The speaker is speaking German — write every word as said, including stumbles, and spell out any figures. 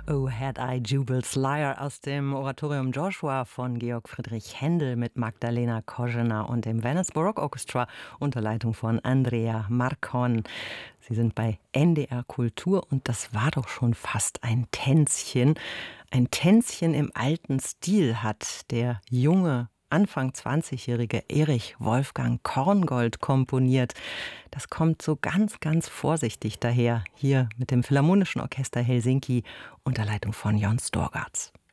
Oh, Had I Jubel's Lyre aus dem Oratorium Joshua von Georg Friedrich Händel mit Magdalena Kozener und dem Venice Baroque Orchestra unter Leitung von Andrea Marcon. Sie sind bei N D R Kultur und das war doch schon fast ein Tänzchen. Ein Tänzchen im alten Stil hat der junge Anfang zwanzigjährige Erich Wolfgang Korngold komponiert. Das kommt so ganz, ganz vorsichtig daher, hier mit dem Philharmonischen Orchester Helsinki unter Leitung von Jon Storgats.